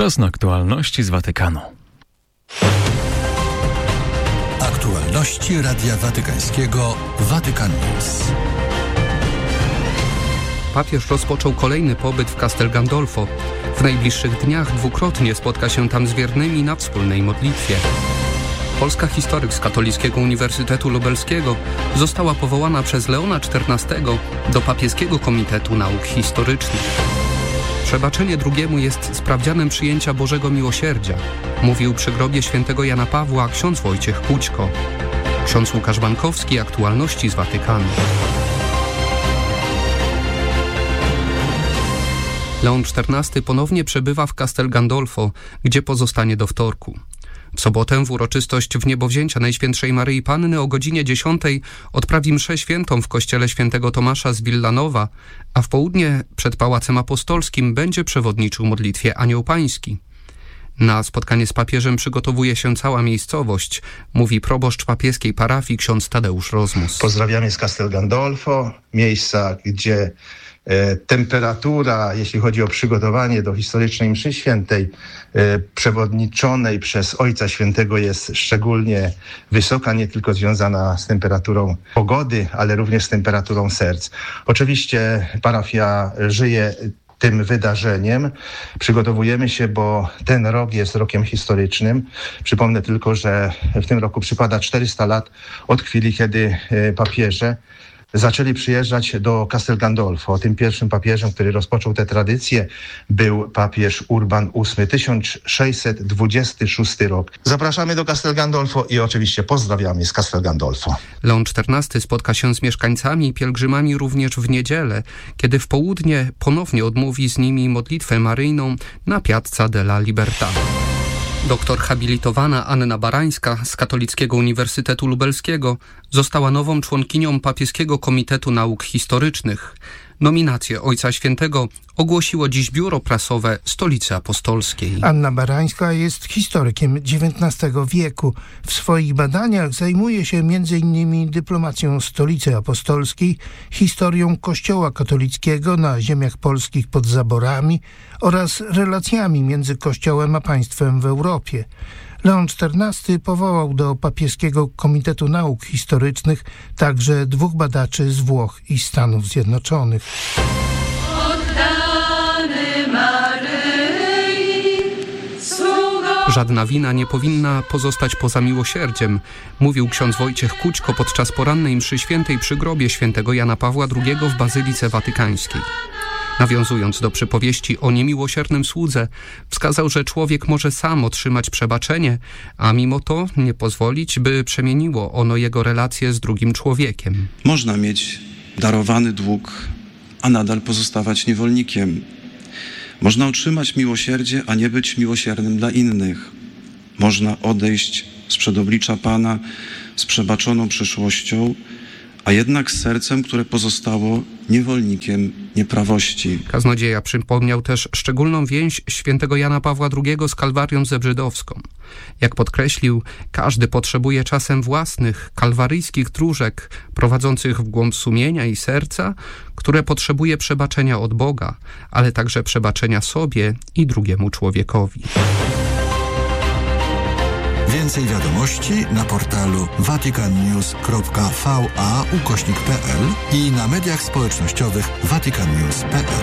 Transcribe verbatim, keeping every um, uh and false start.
Czas na aktualności z Watykanu. Aktualności Radia Watykańskiego Vatican News. Papież rozpoczął kolejny pobyt w Castel Gandolfo. W najbliższych dniach dwukrotnie spotka się tam z wiernymi na wspólnej modlitwie. Polska historyk z Katolickiego Uniwersytetu Lubelskiego została powołana przez Leona czternastego do Papieskiego Komitetu Nauk Historycznych. Przebaczenie drugiemu jest sprawdzianem przyjęcia Bożego Miłosierdzia, mówił przy grobie świętego Jana Pawła ksiądz Wojciech Kućko. Ksiądz Łukasz Bankowski, aktualności z Watykanu. Leon czternasty ponownie przebywa w Castel Gandolfo, gdzie pozostanie do wtorku. W sobotę w uroczystość wniebowzięcia Najświętszej Maryi Panny o godzinie dziesiątej odprawi mszę świętą w kościele świętego Tomasza z Villanova, a w południe przed Pałacem Apostolskim będzie przewodniczył modlitwie Anioł Pański. Na spotkanie z papieżem przygotowuje się cała miejscowość, mówi proboszcz papieskiej parafii ksiądz Tadeusz Rozmus. Pozdrawiamy z Castel Gandolfo, miejsca, gdzie e, temperatura, jeśli chodzi o przygotowanie do historycznej mszy świętej, e, przewodniczonej przez Ojca Świętego, jest szczególnie wysoka, nie tylko związana z temperaturą pogody, ale również z temperaturą serc. Oczywiście parafia żyje tym wydarzeniem. Przygotowujemy się, bo ten rok jest rokiem historycznym. Przypomnę tylko, że w tym roku przypada czterysta lat od chwili, kiedy papieże zaczęli przyjeżdżać do Castel Gandolfo. Tym pierwszym papieżem, który rozpoczął tę tradycję, był papież Urban ósmy, tysiąc sześćset dwudziesty szósty rok. Zapraszamy do Castel Gandolfo i oczywiście pozdrawiamy z Castel Gandolfo. Leon czternasty spotka się z mieszkańcami i pielgrzymami również w niedzielę, kiedy w południe ponownie odmówi z nimi modlitwę maryjną na Piazza della Libertà. Doktor habilitowana Anna Barańska z Katolickiego Uniwersytetu Lubelskiego została nową członkinią Papieskiego Komitetu Nauk Historycznych. Nominację Ojca Świętego ogłosiło dziś biuro prasowe Stolicy Apostolskiej. Anna Barańska jest historykiem dziewiętnastego wieku. W swoich badaniach zajmuje się między innymi dyplomacją Stolicy Apostolskiej, historią Kościoła katolickiego na ziemiach polskich pod zaborami oraz relacjami między Kościołem a państwem w Europie. Leon czternasty powołał do Papieskiego Komitetu Nauk Historycznych także dwóch badaczy z Włoch i Stanów Zjednoczonych. Żadna wina nie powinna pozostać poza miłosierdziem, mówił ksiądz Wojciech Kućko podczas porannej mszy świętej przy grobie świętego Jana Pawła drugiego w Bazylice Watykańskiej. Nawiązując do przypowieści o niemiłosiernym słudze, wskazał, że człowiek może sam otrzymać przebaczenie, a mimo to nie pozwolić, by przemieniło ono jego relacje z drugim człowiekiem. Można mieć darowany dług, a nadal pozostawać niewolnikiem. Można otrzymać miłosierdzie, a nie być miłosiernym dla innych. Można odejść sprzed oblicza Pana z przebaczoną przeszłością, a jednak z sercem, które pozostało niewolnikiem nieprawości. Kaznodzieja przypomniał też szczególną więź świętego Jana Pawła drugiego z Kalwarią Zebrzydowską. Jak podkreślił, każdy potrzebuje czasem własnych, kalwaryjskich dróżek prowadzących w głąb sumienia i serca, które potrzebuje przebaczenia od Boga, ale także przebaczenia sobie i drugiemu człowiekowi. Więcej wiadomości na portalu vaticannews kropka va ukośnik pe el i na mediach społecznościowych vaticannews kropka pe el.